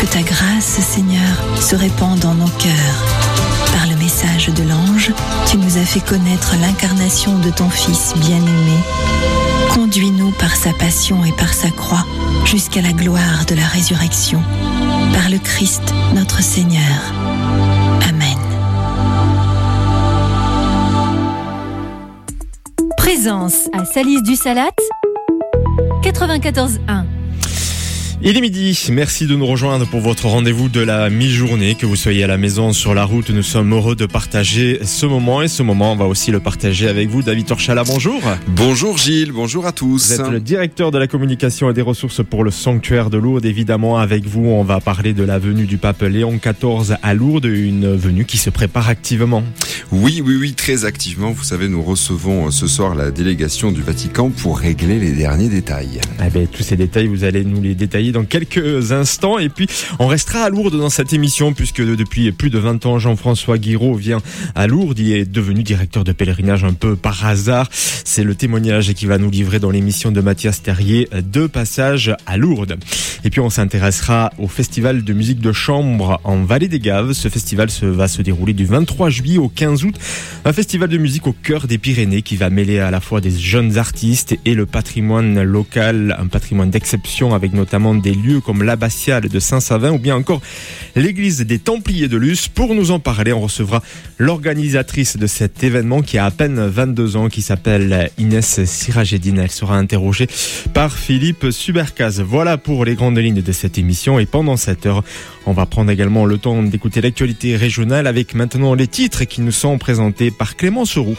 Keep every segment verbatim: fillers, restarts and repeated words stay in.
ta grâce, Seigneur, se répand dans nos cœurs. Par le message de l'ange, tu nous as fait connaître l'incarnation de ton Fils bien-aimé. Conduis-nous par sa passion et par sa croix jusqu'à la gloire de la résurrection. Par le Christ, notre Seigneur. Amen. Présence à Salis-du-Salat, quatre-vingt-quatorze un. Il est midi, merci de nous rejoindre pour votre rendez-vous de la mi-journée. Que vous soyez à la maison, sur la route, nous sommes heureux de partager ce moment. Et ce moment, on va aussi le partager avec vous. David Torchala, bonjour. Bonjour Gilles, bonjour à tous. Vous êtes le directeur de la communication et des ressources pour le sanctuaire de Lourdes. Évidemment, avec vous, on va parler de la venue du pape Léon quatorze à Lourdes, une venue qui se prépare activement. Oui, oui, oui, très activement. Vous savez, nous recevons ce soir la délégation du Vatican pour régler les derniers détails. Eh bien, tous ces détails, vous allez nous les détailler dans quelques instants. Et puis, on restera à Lourdes dans cette émission, puisque depuis plus de vingt ans, Jean-François Guiraud vient à Lourdes. Il est devenu directeur de pèlerinage un peu par hasard. C'est le témoignage qu'il va nous livrer dans l'émission de Mathias Terrier, de passage à Lourdes. Et puis, on s'intéressera au festival de musique de chambre en Vallée des Gaves. Ce festival se, va se dérouler du vingt-trois juillet au quinze août. Un festival de musique au cœur des Pyrénées qui va mêler à la fois des jeunes artistes et le patrimoine local, un patrimoine d'exception avec notamment des lieux comme l'abbatiale de Saint-Savin ou bien encore l'église des Templiers de Luce. Pour nous en parler, on recevra l'organisatrice de cet événement qui a à peine vingt-deux ans, qui s'appelle Inès Siragedine. Elle sera interrogée par Philippe Subercaz. Voilà pour les grandes lignes de cette émission. Et pendant cette heure, on va prendre également le temps d'écouter l'actualité régionale avec maintenant les titres qui nous sont présentés par Clémence Roux.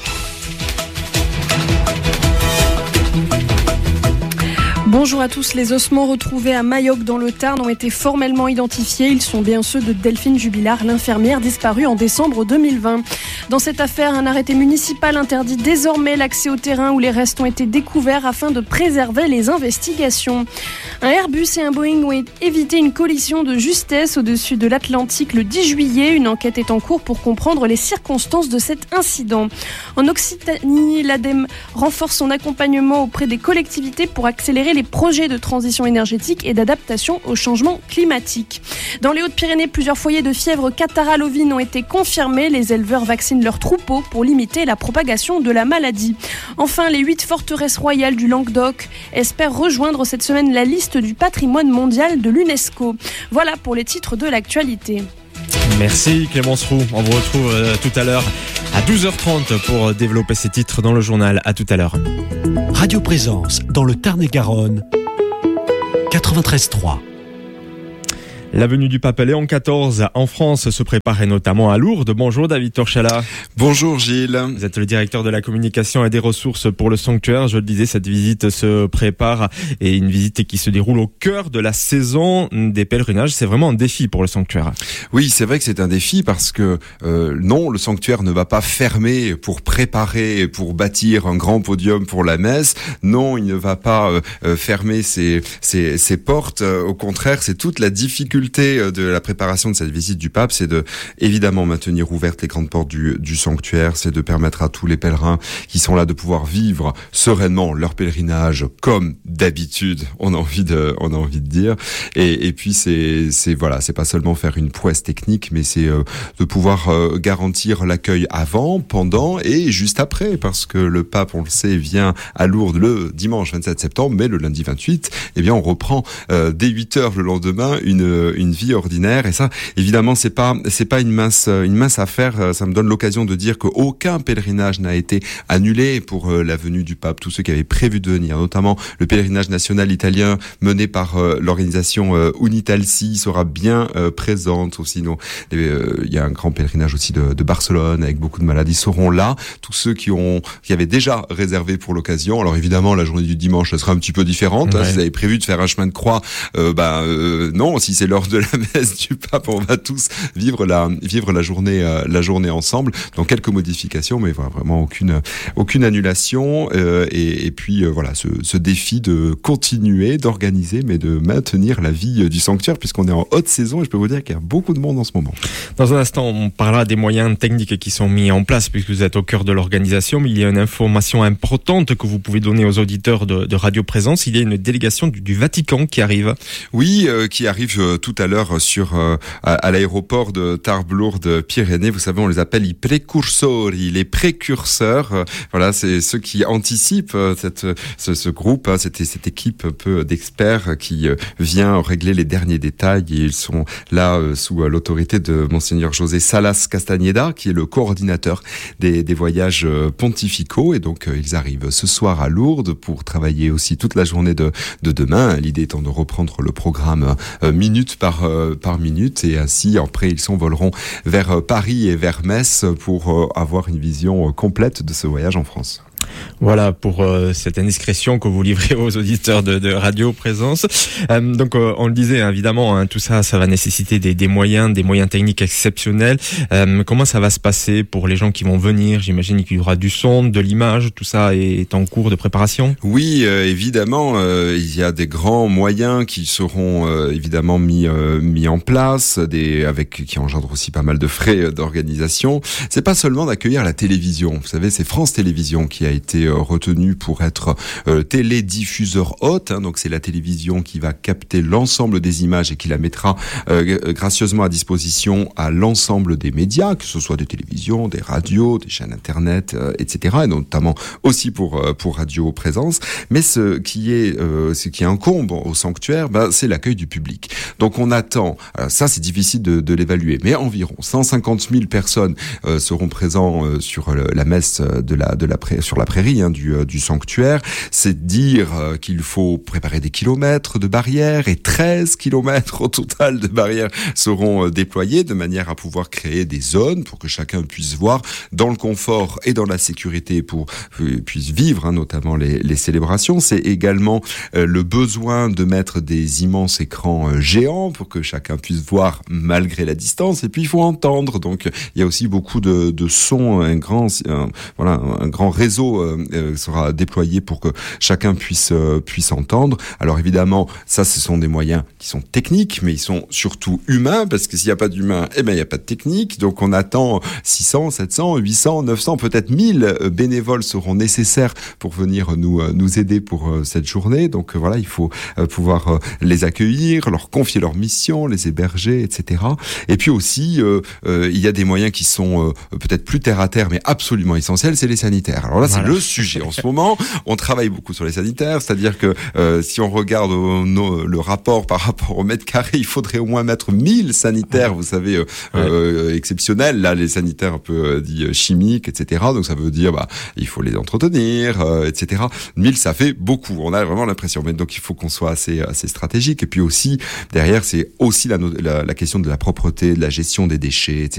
Bonjour à tous, les ossements retrouvés à Mayoc dans le Tarn ont été formellement identifiés. Ils sont bien ceux de Delphine Jubilard, l'infirmière disparue en décembre deux mille vingt. Dans cette affaire, un arrêté municipal interdit désormais l'accès au terrain où les restes ont été découverts afin de préserver les investigations. Un Airbus et un Boeing ont évité une collision de justesse au-dessus de l'Atlantique le dix juillet. Une enquête est en cours pour comprendre les circonstances de cet incident. En Occitanie, l'ADEME renforce son accompagnement auprès des collectivités pour accélérer les projets de transition énergétique et d'adaptation au changement climatique. Dans les Hautes-Pyrénées, plusieurs foyers de fièvre catarrhale ovine ont été confirmés. Les éleveurs vaccinent leurs troupeaux pour limiter la propagation de la maladie. Enfin, les huit forteresses royales du Languedoc espèrent rejoindre cette semaine la liste du patrimoine mondial de l'UNESCO. Voilà pour les titres de l'actualité. Merci Clémence Roux. On vous retrouve euh, tout à l'heure à douze heures trente pour développer ces titres dans le journal. À tout à l'heure. Radio Présence dans le Tarn-et-Garonne, quatre-vingt-treize trois. La venue du pape Léon quatorze en France se préparait notamment à Lourdes. Bonjour David Torchala. Bonjour Gilles. Vous êtes le directeur de la communication et des ressources pour le sanctuaire. Je le disais, cette visite se prépare et une visite qui se déroule au cœur de la saison des pèlerinages. C'est vraiment un défi pour le sanctuaire. Oui, c'est vrai que c'est un défi parce que euh, non, le sanctuaire ne va pas fermer pour préparer, pour bâtir un grand podium pour la messe. Non, il ne va pas euh, fermer ses, ses, ses portes. Au contraire, c'est toute la difficulté de la préparation de cette visite du pape, c'est de évidemment maintenir ouvertes les grandes portes du, du sanctuaire, c'est de permettre à tous les pèlerins qui sont là de pouvoir vivre sereinement leur pèlerinage comme d'habitude, on a envie de, on a envie de dire. Et, et puis c'est, c'est voilà, c'est pas seulement faire une prouesse technique, mais c'est euh, de pouvoir euh, garantir l'accueil avant, pendant et juste après, parce que le pape, on le sait, vient à Lourdes le dimanche vingt-sept septembre, mais le lundi vingt-huit, eh bien on reprend euh, dès huit heures le lendemain une une vie ordinaire, et ça évidemment c'est pas c'est pas une mince une mince affaire. Ça me donne l'occasion de dire qu'aucun pèlerinage n'a été annulé pour la venue du pape. Tous ceux qui avaient prévu de venir, notamment le pèlerinage national italien mené par l'organisation Unitalsi sera bien présente aussi. Non, il y a un grand pèlerinage aussi de, de Barcelone avec beaucoup de malades, ils seront là. Tous ceux qui ont qui avaient déjà réservé pour l'occasion. Alors évidemment la journée du dimanche ça sera un petit peu différente. Ouais. Hein, si vous avez prévu de faire un chemin de croix, euh, bah euh, non, si c'est l'heure de la messe du pape, on va tous vivre la vivre la journée euh, la journée ensemble. Donc quelques modifications, mais voilà, vraiment aucune aucune annulation. Euh, et, et puis euh, voilà, ce, ce défi de continuer d'organiser, mais de maintenir la vie du sanctuaire, puisqu'on est en haute saison. Et je peux vous dire qu'il y a beaucoup de monde en ce moment. Dans un instant, on parlera des moyens techniques qui sont mis en place, puisque vous êtes au cœur de l'organisation. Mais il y a une information importante que vous pouvez donner aux auditeurs de, de Radio Présence. Il y a une délégation du, du Vatican qui arrive. Oui, euh, qui arrive euh, tout tout à l'heure sur euh, à, à l'aéroport de Tarbes-Lourdes-Pyrénées. Vous savez, on les appelle les precursori, les précurseurs. Euh, voilà, c'est ceux qui anticipent euh, cette, ce, ce groupe, hein, cette, cette équipe un peu d'experts qui euh, vient régler les derniers détails. Et ils sont là euh, sous euh, l'autorité de Monseigneur José Salas Castañeda, qui est le coordinateur des, des voyages euh, pontificaux. Et donc, euh, ils arrivent ce soir à Lourdes pour travailler aussi toute la journée de, de demain. L'idée étant de reprendre le programme euh, minute par, euh, par minute. Et ainsi, après, ils s'envoleront vers euh, Paris et vers Metz pour euh, avoir une vision euh, complète de ce voyage en France. Voilà pour euh, cette indiscrétion que vous livrez aux auditeurs de, de Radio Présence. Euh, donc euh, on le disait évidemment, hein, tout ça, ça va nécessiter des, des moyens, des moyens techniques exceptionnels. Euh, comment ça va se passer pour les gens qui vont venir? J'imagine qu'il y aura du son, de l'image, tout ça est en cours de préparation. Oui, euh, évidemment, euh, il y a des grands moyens qui seront euh, évidemment mis euh, mis en place, des avec qui engendrent aussi pas mal de frais d'organisation. C'est pas seulement d'accueillir la télévision. Vous savez, c'est France Télévisions qui a été retenu pour être euh, télédiffuseur hôte, hein, donc c'est la télévision qui va capter l'ensemble des images et qui la mettra euh, gracieusement à disposition à l'ensemble des médias, que ce soit des télévisions, des radios, des chaînes internet, euh, et cetera, et notamment aussi pour euh, pour Radio Présence. Mais ce qui est euh, ce qui incombe au sanctuaire, bah, c'est l'accueil du public. Donc on attend, alors ça c'est difficile de, de l'évaluer, mais environ cent cinquante mille personnes euh, seront présents euh, sur le, la messe de la de la pré, sur la prairie hein, du, euh, du sanctuaire. C'est dire euh, qu'il faut préparer des kilomètres de barrières et treize kilomètres au total de barrières seront euh, déployés de manière à pouvoir créer des zones pour que chacun puisse voir dans le confort et dans la sécurité pour euh, puisse vivre hein, notamment les, les célébrations. C'est également euh, le besoin de mettre des immenses écrans euh, géants pour que chacun puisse voir malgré la distance. Et puis il faut entendre. Donc il y a aussi beaucoup de, de sons, un grand un, voilà un grand réseau euh, Euh, sera déployé pour que chacun puisse euh, puisse entendre. Alors évidemment, ça ce sont des moyens qui sont techniques, mais ils sont surtout humains, parce que s'il n'y a pas d'humain, eh ben il n'y a pas de technique. Donc on attend six cents, sept cents, huit cents, neuf cents, peut-être mille bénévoles seront nécessaires pour venir nous euh, nous aider pour euh, cette journée. Donc euh, voilà, il faut euh, pouvoir euh, les accueillir, leur confier leur mission, les héberger, et cetera. Et puis aussi, euh, euh, il y a des moyens qui sont euh, peut-être plus terre à terre, mais absolument essentiels, c'est les sanitaires. Alors là, voilà. C'est le sujet. En ce moment, on travaille beaucoup sur les sanitaires, c'est-à-dire que euh, si on regarde euh, nos, le rapport par rapport au mètre carré, il faudrait au moins mettre mille sanitaires, vous savez, euh, ouais. euh, exceptionnels. Là, les sanitaires un peu euh, dits euh, chimiques, et cetera. Donc ça veut dire, bah, il faut les entretenir, euh, et cetera. mille, ça fait beaucoup. On a vraiment l'impression. Mais donc il faut qu'on soit assez, assez stratégique. Et puis aussi derrière, c'est aussi la, la, la question de la propreté, de la gestion des déchets, et cetera.